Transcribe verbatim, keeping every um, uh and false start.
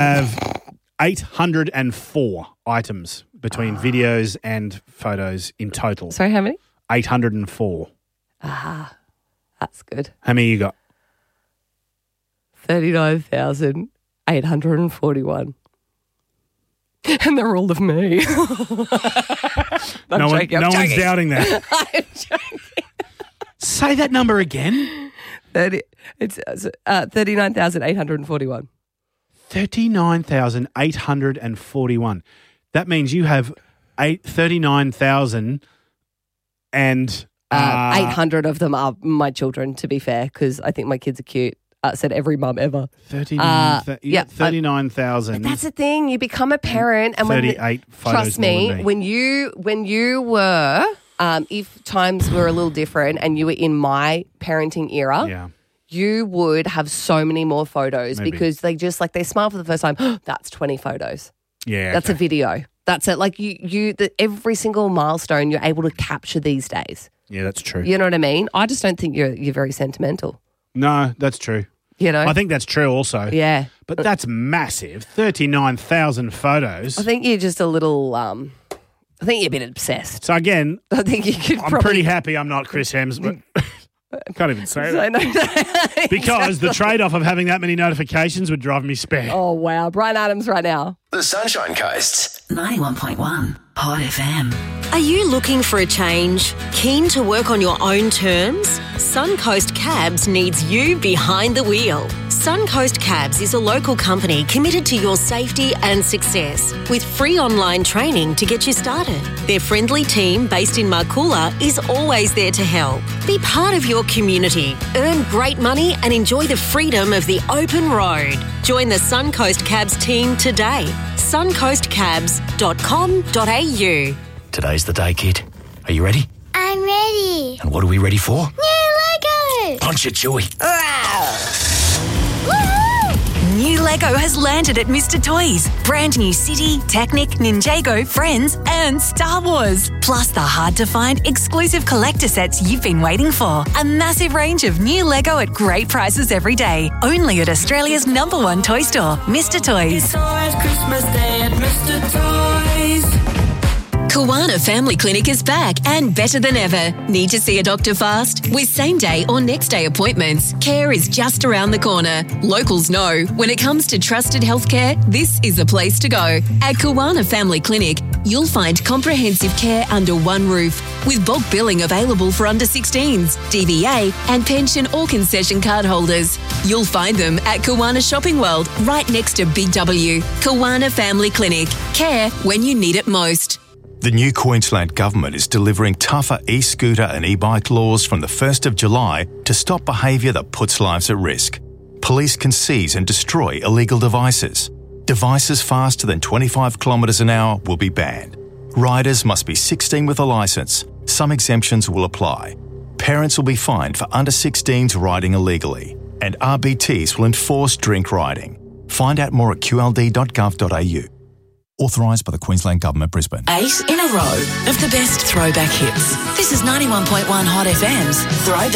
have eight hundred four items between videos and photos in total. Sorry, how many? eight hundred four. Ah, that's good. How many you got? thirty-nine thousand eight hundred forty-one. And they're all of me. I'm no one, joking, I'm no one's joking. doubting that. I'm joking. Say that number again. thirty, it's uh, thirty-nine thousand eight hundred forty-one. thirty-nine thousand eight hundred forty-one. That means you have eight, thirty-nine thousand and... Uh, Uh, eight hundred of them are my children, to be fair, because I think my kids are cute. Uh, said every mum ever. thirty-nine, Uh, th- yeah, thirty-nine thousand. That's the thing. You become a parent, and when thirty-eight the, photos trust more me, than me. when you when you were, um, if times were a little different, and you were in my parenting era, Yeah. you would have so many more photos Maybe. because they just like they smile for the first time. That's twenty photos. Yeah. That's okay. a video. That's it. Like you, you, the, every single milestone you're able to capture these days. Yeah, that's true. You know what I mean? I just don't think you're you're very sentimental. No, that's true. You know? I think that's true also. Yeah. But that's massive. thirty-nine thousand photos. I think you're just a little. Um, I think you're a bit obsessed. So again, I think you could. I'm probably pretty happy I'm not Chris Hemsworth. Can't even say say that. no, no. Because the trade-off of having that many notifications would drive me spare. Oh wow, Brian Adams right now. The Sunshine Coast. ninety-one point one Hot F M. Are you looking for a change? Keen to work on your own terms? Suncoast Cabs needs you behind the wheel. Suncoast Cabs is a local company committed to your safety and success with free online training to get you started. Their friendly team based in Marcoola is always there to help. Be part of your community, earn great money and enjoy the freedom of the open road. Join the Suncoast Cabs team today. suncoast cabs dot com dot a u. Today's the day, kid. Are you ready? I'm ready. And what are we ready for? New Lego! Punch it, Chewy. Woohoo! New Lego has landed at Mister Toys. Brand new City, Technic, Ninjago, Friends, and Star Wars. Plus the hard-to-find exclusive collector sets you've been waiting for. A massive range of new Lego at great prices every day. Only at Australia's number one toy store, Mister Toys. It's always Christmas Day at Mister Toys. Kawana Family Clinic is back and better than ever. Need to see a doctor fast? With same day or next day appointments, care is just around the corner. Locals know when it comes to trusted healthcare, this is the place to go. At Kawana Family Clinic, you'll find comprehensive care under one roof with bulk billing available for under sixteens, D V A and pension or concession card holders. You'll find them at Kawana Shopping World right next to Big W. Kawana Family Clinic. Care when you need it most. The new Queensland Government is delivering tougher e-scooter and e-bike laws from the first of July to stop behaviour that puts lives at risk. Police can seize and destroy illegal devices. Devices faster than twenty-five kilometres an hour will be banned. Riders must be sixteen with a licence. Some exemptions will apply. Parents will be fined for under sixteens riding illegally. And R B Ts will enforce drink riding. Find out more at q l d dot gov dot a u. Authorised by the Queensland Government, Brisbane. Eight in a row of the best throwback hits. This is ninety-one point one Hot F M's Throwback.